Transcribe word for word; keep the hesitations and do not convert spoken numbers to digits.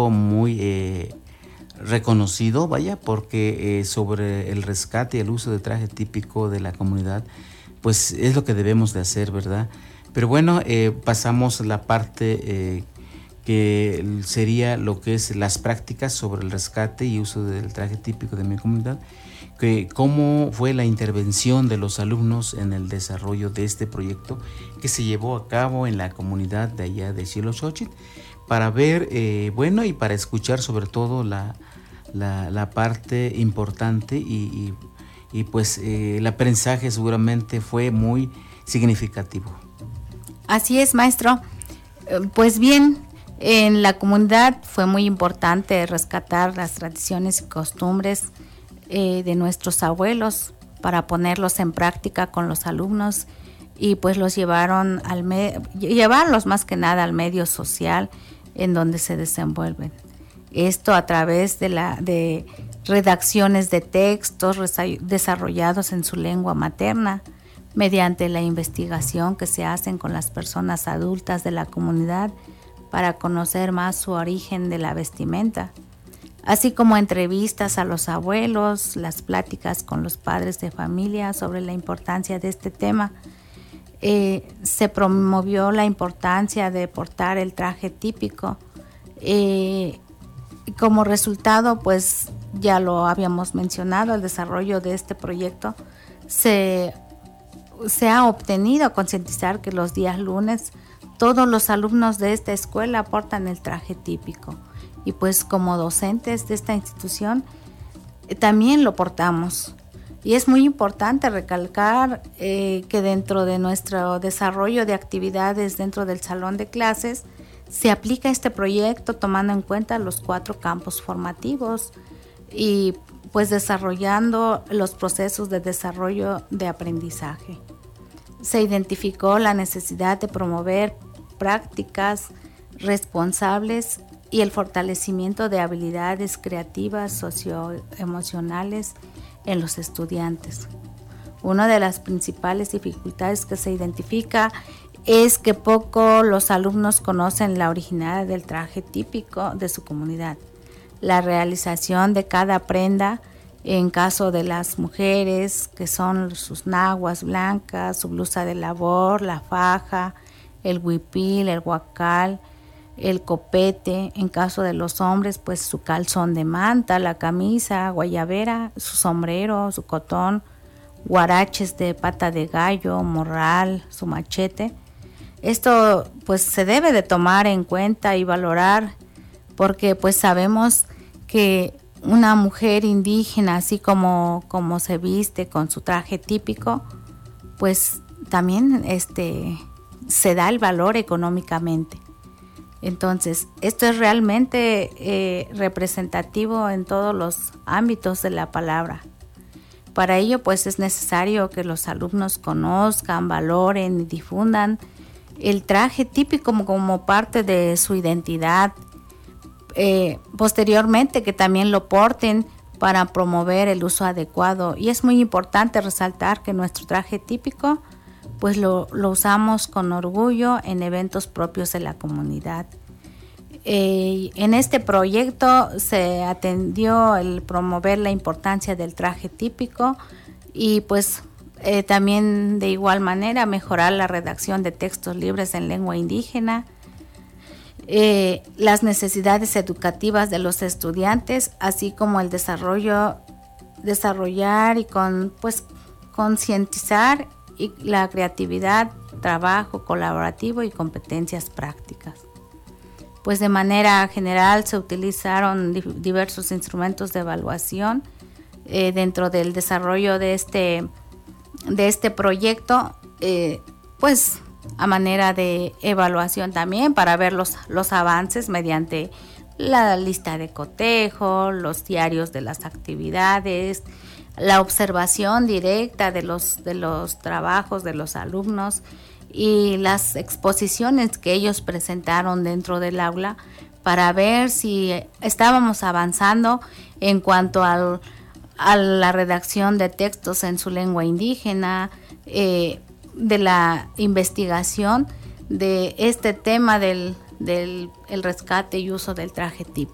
proyecto muy eh, reconocido, vaya, porque eh, sobre el rescate y el uso de traje típico de la comunidad, pues es lo que debemos de hacer, ¿verdad? Pero bueno, eh, pasamos la parte eh, que sería lo que es las prácticas sobre el rescate y uso del traje típico de mi comunidad, que cómo fue la intervención de los alumnos en el desarrollo de este proyecto que se llevó a cabo en la comunidad de allá de Xiloxochitl, para ver, eh, bueno, y para escuchar sobre todo la, la, la parte importante y, y, y pues eh, el aprendizaje seguramente fue muy significativo. Así es, maestro. Pues bien, en la comunidad fue muy importante rescatar las tradiciones y costumbres eh, de nuestros abuelos para ponerlos en práctica con los alumnos, y pues los llevaron al me- llevarlos más que nada al medio social en donde se desenvuelven. Esto a través de la de redacciones de textos resa- desarrollados en su lengua materna, mediante la investigación que se hacen con las personas adultas de la comunidad para conocer más su origen de la vestimenta, así como entrevistas a los abuelos, las pláticas con los padres de familia sobre la importancia de este tema. Eh, se promovió la importancia de portar el traje típico. Eh, como resultado, pues ya lo habíamos mencionado, el desarrollo de este proyecto se se ha obtenido concientizar que los días lunes todos los alumnos de esta escuela portan el traje típico, y pues como docentes de esta institución eh, también lo portamos. Y es muy importante recalcar eh, que dentro de nuestro desarrollo de actividades dentro del salón de clases se aplica este proyecto tomando en cuenta los cuatro campos formativos y pues desarrollando los procesos de desarrollo de aprendizaje. Se identificó la necesidad de promover prácticas responsables y el fortalecimiento de habilidades creativas socioemocionales en los estudiantes. Una de las principales dificultades que se identifica es que poco los alumnos conocen la originalidad del traje típico de su comunidad. La realización de cada prenda, en caso de las mujeres, que son sus naguas blancas, su blusa de labor, la faja, el huipil, el huacal, el copete. En caso de los hombres, pues su calzón de manta, la camisa, guayabera, su sombrero, su cotón, guaraches de pata de gallo, morral, su machete. Esto pues se debe de tomar en cuenta y valorar, porque pues sabemos que una mujer indígena, así como, como se viste con su traje típico, pues también este, se da el valor económicamente. Entonces, esto es realmente eh, representativo en todos los ámbitos de la palabra. Para ello, pues es necesario que los alumnos conozcan, valoren y difundan el traje típico como, como parte de su identidad. Eh, posteriormente, que también lo porten para promover el uso adecuado. Y es muy importante resaltar que nuestro traje típico pues lo, lo usamos con orgullo en eventos propios de la comunidad. Eh, en este proyecto se atendió el promover la importancia del traje típico y pues eh, también de igual manera mejorar la redacción de textos libres en lengua indígena, eh, las necesidades educativas de los estudiantes, así como el desarrollo, desarrollar y con, pues, concientizar y la creatividad, trabajo colaborativo y competencias prácticas. Pues de manera general se utilizaron di- diversos instrumentos de evaluación eh, dentro del desarrollo de este, de este proyecto, eh, pues a manera de evaluación también para ver los, los avances mediante la lista de cotejo, los diarios de las actividades, la observación directa de los, de los trabajos de los alumnos y las exposiciones que ellos presentaron dentro del aula para ver si estábamos avanzando en cuanto al, a la redacción de textos en su lengua indígena, eh, de la investigación de este tema del, del el rescate y uso del traje típico.